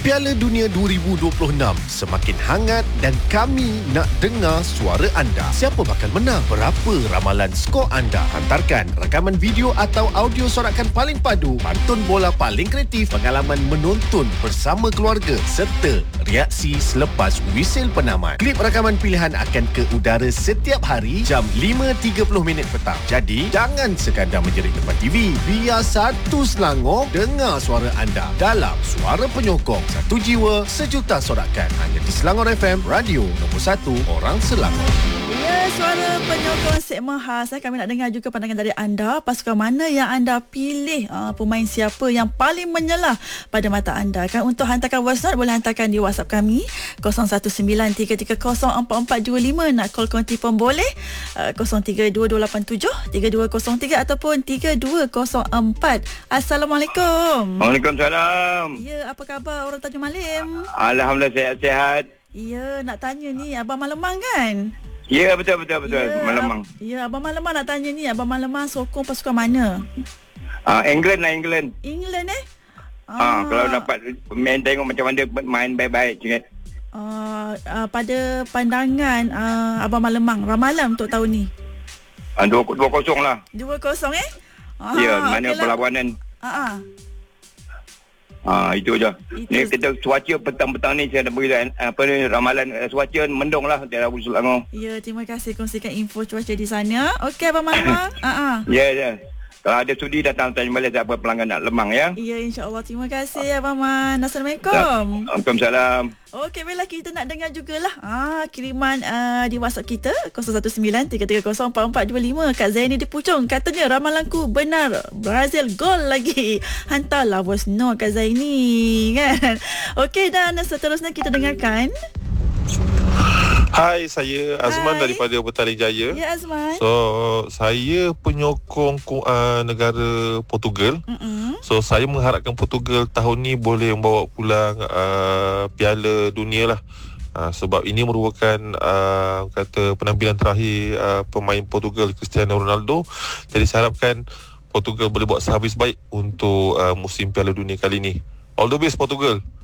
Piala Dunia 2026 semakin hangat dan kami nak dengar suara anda. Siapa bakal menang? Berapa ramalan skor anda? Hantarkan rakaman video atau audio sorakan paling padu, pantun bola paling kreatif, pengalaman menonton bersama keluarga serta reaksi selepas whistle penamat. Klip rakaman pilihan akan ke udara setiap hari jam 5.30 petang. Jadi, jangan sekadar menjerit depan TV. Biar satu Selangor dengar suara anda dalam Suara Penyokong. Satu jiwa, sejuta sorakan. Hanya di Selangor FM, radio nombor 1 orang Selangor. Ya, Suara Penyokong segmen khas. Kami nak dengar juga pandangan dari anda. Pasukan mana yang anda pilih? Pemain siapa yang paling menyelah pada mata anda? Kan untuk hantarkan voice note, boleh hantarkan di WhatsApp kami 0193304425. Nak call konti pun boleh 0322873203 ataupun 3204. Assalamualaikum. Waalaikumsalam. Ya, apa khabar orang Tanjung Malim? Alhamdulillah sihat-sihat. Ya, nak tanya ni Abang Malemang kan? Ya, betul. Ya, Malemang. Ya, Abang Malemang nak tanya ni. Abang Malemang sokong pasukan mana? England. England Kalau dapat main, tengok macam mana main baik-baik sikit. Pada pandangan Abang Malemang, ramalan untuk tahun ni? 2-0 lah. 2-0 Ya, mana okeylah. perlawanan. Itu je. Ni kita cuaca petang-petang ni saya nak beri ramalan cuaca mendung lah di Rabu Selangor. Ya, terima kasih kongsikan info cuaca di sana. Okey Abang Malemang. Ya. Kalau ada sudi datang tanya balik siapa pelanggan nak lemang ya. Ya, insya-Allah. Terima kasih Abang Man. Assalamualaikum. Waalaikumsalam. Okey, baiklah kita nak dengar jugalah kiriman di WhatsApp kita 0193304425. Kak Zaini di Puchong katanya ramalanku benar, Brazil gol lagi. Hantarlah voice note Kak Zaini kan. Okey, dan seterusnya kita dengarkan. Hai, saya Azman daripada Petaling Jaya. Ya, Azman. So, saya penyokong negara Portugal. So, saya mengharapkan Portugal tahun ni boleh membawa pulang Piala Dunia lah. Sebab ini merupakan penampilan terakhir pemain Portugal, Cristiano Ronaldo. Jadi, saya harapkan Portugal boleh buat servis baik untuk musim Piala Dunia kali ni. All the best Portugal.